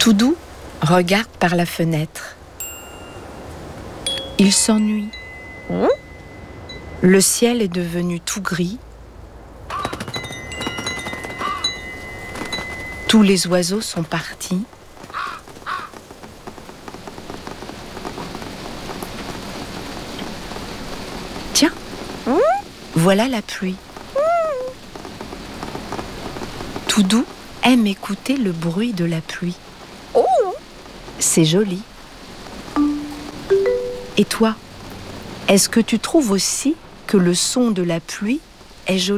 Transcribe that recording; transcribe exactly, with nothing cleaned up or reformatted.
Toudou regarde par la fenêtre. Il s'ennuie. Mmh. Le ciel est devenu tout gris. Tous les oiseaux sont partis. Tiens, mmh. Voilà la pluie. Mmh. Toudou aime écouter le bruit de la pluie. Oh. C'est joli. Et toi, est-ce que tu trouves aussi que le son de la pluie est joli ?